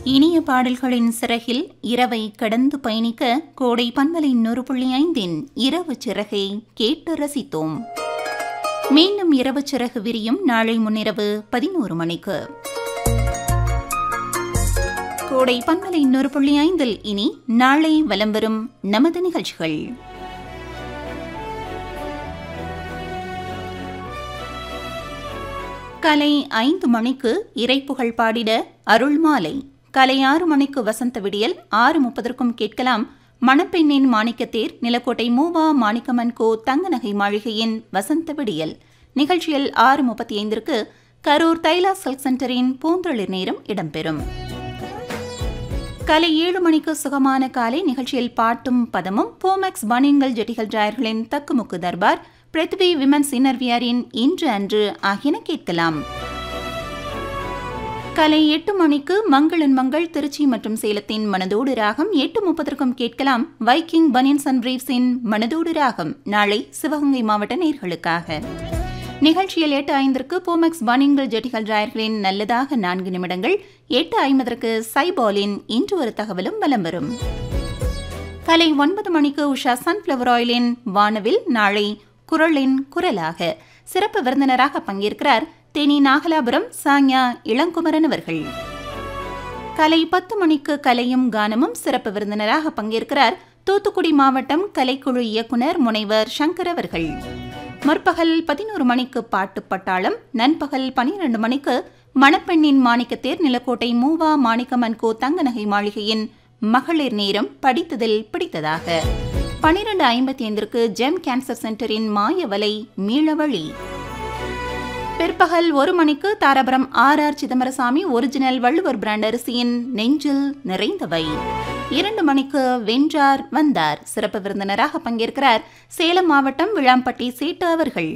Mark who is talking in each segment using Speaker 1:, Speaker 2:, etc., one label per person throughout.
Speaker 1: இனிய பாடல்களின் சிறகில் இரவை கடந்து பயணிக்க கோடை பண்பலை 100.5 இரவு சிறகை கேட்டு ரசித்தோம். மீண்டும் இரவு சிறகு விரியும் நாளை முன்னிரவு 11 மணிக்கு. கோடை பண்பலை 100.5 இனி நாளை வலம் வரும் நமது நிகழ்ச்சிகள். காலை 5 மணிக்கு இறைப்புகழ் பாடிட அருள்மாலை. காலை 6 மணிக்கு வசந்த விடியல். 6:30 கேட்கலாம் மணப்பெண்ணின் மாணிக்கத்தேர் நிலக்கோட்டை மூவா மாணிக்கமன் கோ தங்க நகை மாளிகையின் வசந்த விடியல். நிகழ்ச்சியில் 6:35 கரூர் தைலா சில்க் சென்டரின் பூந்தளிர் நேரம் இடம்பெறும். காலை 7 மணிக்கு சுகமான காலை நிகழ்ச்சியில் பாட்டும் பதமும் போமேக்ஸ் பனியன்கள் ஜெட்டிகள் டிராயர்களின் தக்குமுக்கு தர்பார் பிருத்வி விமன்ஸ் இன்னர்வியரின் இன்று அன்று ஆகியன கேட்கலாம். காலை 8 மணிக்கு மங்களன் மங்கள் திருச்சி மற்றும் சேலத்தின் மனதோடு ராகம். 8:30 கேட்கலாம் வைக்கிங் பனியன்ஸ் அண்ட் பிரீவ்ஸின் மனதோடு ராகம். நாளை சிவகங்கை மாவட்ட நேயர்களுக்காக. நிகழ்ச்சியில் 8:05 போமேக்ஸ் பனியன்கள் ஜெட்டிகள் டிராயர்களின் நல்லதாக 4 நிமிடங்கள். 8:50 சைபாலின் இன்று ஒரு தகவலும் வலம் வரும். காலை 9 மணிக்கு உஷா சன்ஃப்ளவர் ஆயிலின் வானவில். நாளை குரலின் குரலாக சிறப்பு விருந்தினராக பங்கேற்கிறார் தேனி நாகலாபுரம் சாங்யா இளங்குமரன் அவர்கள். காலை 10 மணிக்கு கலையும் கானமும் சிறப்பு விருந்தினராக பங்கேற்கிறார் தூத்துக்குடி மாவட்டம் கலைக்குழு இயக்குனர் முனைவர் சங்கர் அவர்கள். முற்பகல் 11 மணிக்கு பாட்டு பட்டாளம். நண்பகல் 12 மணிக்கு மணப்பெண்ணின் மாணிக்கத்தேர் நிலக்கோட்டை மூவா மாணிக்கமன் கோ தங்க நகை மாளிகையின் மகளிர் நேரம் படித்ததில் பிடித்ததாக. 12:55 ஜெம் கேன்சர் சென்டரின் மாயவலை மீளவழி. பிற்பகல் 1 மணிக்கு Dharapuram R Chidambarasamy original Valluvar brand அரிசியின் நெஞ்சில் நிறைந்தவை. 2 மணிக்கு வென்றார் வந்தார் சிறப்பு விருந்தினராக பங்கேற்கிறார் சேலம் மாவட்டம் விளாம்பட்டி சேட்டு அவர்கள்.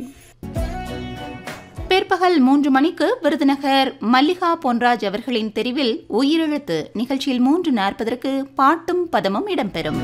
Speaker 1: பிற்பகல் 3 மணிக்கு விருதுநகர் மல்லிகா பொன்ராஜ் அவர்களின் தெரிவில் உயிரெழுத்து. நிகழ்ச்சியில் 3:40 பாட்டும் பதமும் இடம்பெறும்.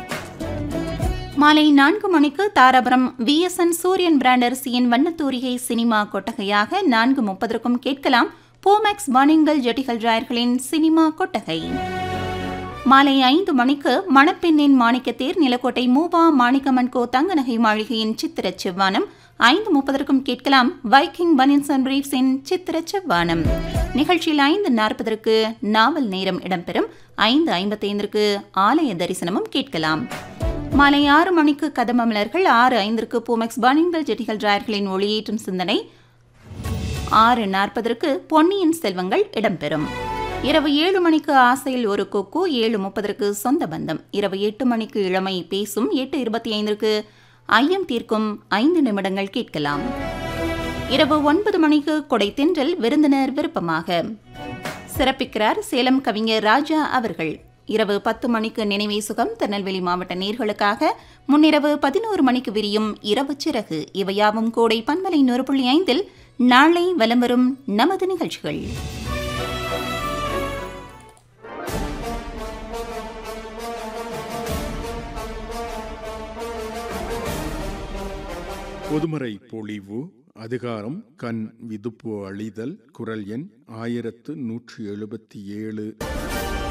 Speaker 1: மாலை 4 மணிக்கு தாராபுரம் VSN சூரியன் பிராண்ட் அரிசியின் வண்ணத்தூரிகை சினிமா கொட்டகையாக. 4:30 கேட்கலாம் போமேக்ஸ் பனியன்கள் ஜெட்டிகள் டிராயர்களின் சினிமா கொட்டகை. மாலை 5 மணிக்கு மணப்பெண்ணின் மாணிக்கத்தேர் நிலக்கோட்டை மூவா மாணிக்கமன் கோ தங்க நகை மாளிகையின் சித்திர செவ்வானம். 5:30 கேட்கலாம் வைக்கிங் பனியன்ஸ் அண்ட் பிரீவ்ஸின் சித்திர செவ்வானம். நிகழ்ச்சியில் 5:40 நாவல் நேரம் இடம்பெறும். 5:55 ஆலய தரிசனமும் கேட்கலாம். மாலை 6 மணிக்கு கதமமலர்கள். 6:05 போமெக்ஸ் பனியன்கள் ஜெட்டிகள் டிராயர்களின் ஒளியேற்றும் சிந்தனை. 6:40 பொன்னியின் செல்வங்கள் இடம்பெறும். இரவு 7 மணிக்கு ஆசையில் ஒரு கொக்கு. 7:30 சொந்த பந்தம். இரவு 8 மணிக்கு இளமை பேசும். 8:25 ஐயம் தீர்க்கும் 5 நிமிடங்கள் கேட்கலாம். இரவு 9 மணிக்கு கொடை தென்றல் விருந்தினர் விருப்பமாக சிறப்பிக்கிறார் சேலம் கவிஞர் ராஜா அவர்கள். இரவு 10 மணிக்கு நினைவே சுகம் திருநெல்வேலி மாவட்ட நேயர்களுக்காக. முன்னிரவு 11 மணிக்கு விரியும் இரவு சிறகு. இவையாவும் கோடை பண்பலை 100.5 நாளை வலம் வரும் நமது நிகழ்ச்சிகள்.
Speaker 2: பொதுமறை பொழிவு அதிகாரம் கண் விதுப்பு அழிதல். குரல் எண் 1177.